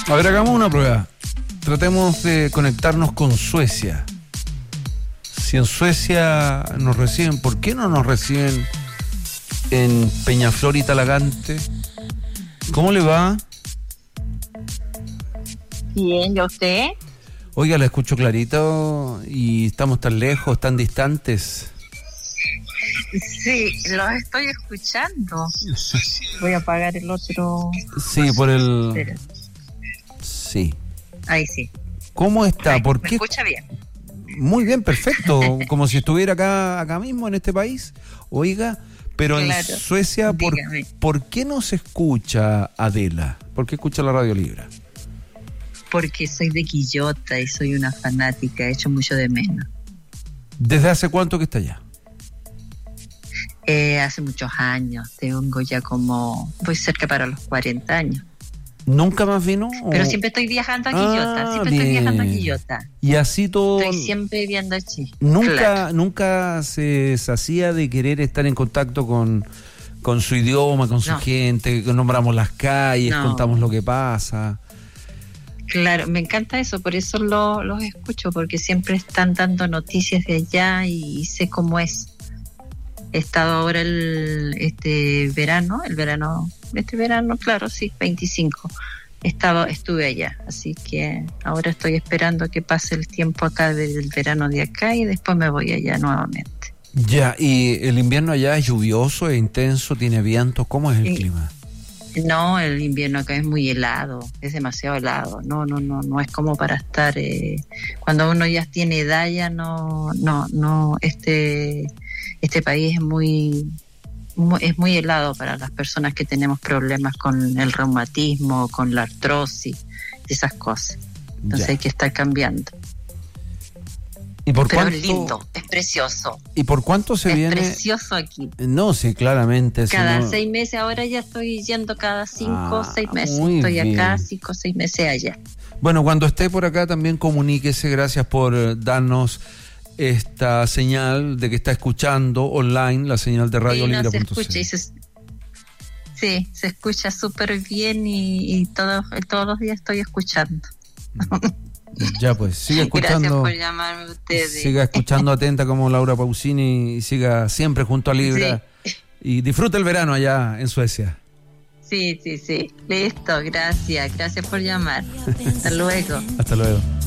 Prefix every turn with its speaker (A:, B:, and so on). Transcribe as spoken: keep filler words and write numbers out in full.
A: A ver, hagamos una prueba. Tratemos de conectarnos con Suecia. Si en Suecia nos reciben, ¿por qué no nos reciben en Peñaflor y Talagante? ¿Cómo le va?
B: Bien, ¿y a usted?
A: Oiga, la escucho clarito y estamos tan lejos, tan distantes.
B: Sí, los estoy escuchando. Voy a apagar el otro.
A: Sí, por el...
B: Espera.
A: Sí.
B: Ahí sí.
A: ¿Cómo está?
B: Ahí,
A: ¿Por
B: ¿me
A: qué?
B: escucha bien?
A: Muy bien, perfecto. Como si estuviera acá, acá mismo en este país. Oiga, pero
B: Claro.
A: en Suecia, ¿por,
B: Dígame.
A: ¿por qué no se escucha Adela? ¿Por qué escucha la Radio Libra?
B: Porque soy de Quillota y soy una fanática, he hecho mucho de menos.
A: ¿Desde hace cuánto que está allá?
B: Eh, hace muchos años, tengo ya como, voy cerca para los cuarenta años.
A: ¿Nunca más vino?
B: Pero
A: o-
B: siempre estoy viajando a Quillota,
A: Ah,
B: siempre estoy
A: bien.
B: viajando a Quillota.
A: Y así todo...
B: Estoy siempre viendo allí.
A: Nunca,
B: Claro.
A: nunca se hacía de querer estar en contacto con, con su idioma, con su
B: No.
A: gente, que nombramos las calles,
B: No.
A: contamos lo que pasa.
B: Claro, me encanta eso, por eso lo- los escucho, porque siempre están dando noticias de allá y sé cómo es. He estado ahora el este verano, el verano, este verano, claro, sí, veinticinco. Estaba, estuve allá, así que ahora estoy esperando que pase el tiempo acá del verano de acá y después me voy allá nuevamente.
A: Ya, y el invierno allá es lluvioso, es intenso, tiene vientos, ¿cómo es el
B: Sí.
A: clima?
B: No, el invierno acá es muy helado, es demasiado helado. No, no, no, no es como para estar. Eh, cuando uno ya tiene edad, ya no, no, no. Este, este país es muy, muy, es muy helado para las personas que tenemos problemas con el reumatismo, con la artrosis, esas cosas. Entonces
A: Ya.
B: hay que estar cambiando.
A: ¿Y por
B: Pero
A: cuánto,
B: es lindo, es precioso,
A: ¿Y por cuánto se
B: es
A: viene?
B: precioso aquí.
A: No, sí, claramente. si
B: Cada
A: no-
B: seis meses, ahora ya estoy yendo cada cinco o
A: Ah,
B: seis meses.
A: muy
B: Estoy
A: bien.
B: acá cinco o seis meses allá.
A: Bueno, cuando esté por acá también comuníquese, gracias por eh, darnos esta señal de que está escuchando online, la señal de radio
B: Sí, no,
A: libra
B: se
A: punto c l.
B: escucha y se, sí, se escucha súper bien y, y todos, todos los días estoy escuchando.
A: Ya pues, siga
B: Gracias
A: escuchando,
B: por llamarme ustedes.
A: siga escuchando atenta como Laura Pausini y siga siempre junto a Libra y disfruta el verano allá en Suecia.
B: Sí, sí, sí. Listo, gracias. Gracias por llamar. Hasta luego.
A: Hasta luego.